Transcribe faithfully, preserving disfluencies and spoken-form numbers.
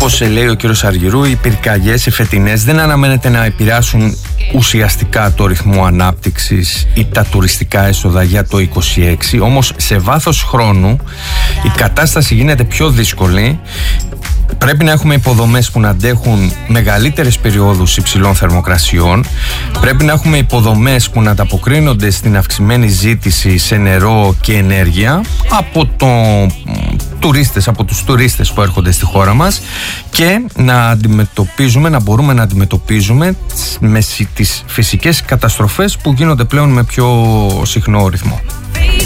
όπως λέει ο κύριος Αργυρού, οι πυρκαγιές οι φετινές δεν αναμένεται να επηρεάσουν ουσιαστικά το ρυθμό ανάπτυξης ή τα τουριστικά έσοδα για το είκοσι έξι. Όμως σε βάθος χρόνου η κατάσταση γίνεται πιο δύσκολη. Πρέπει να έχουμε υποδομές που να αντέχουν μεγαλύτερες περιόδους υψηλών θερμοκρασιών. Πρέπει να έχουμε υποδομές που να ανταποκρίνονται στην αυξημένη ζήτηση σε νερό και ενέργεια από, το, τουρίστες, από τους τουρίστες που έρχονται στη χώρα μας, και να αντιμετωπίζουμε, να μπορούμε να αντιμετωπίζουμε με τις φυσικές καταστροφές που γίνονται πλέον με πιο συχνό ρυθμό.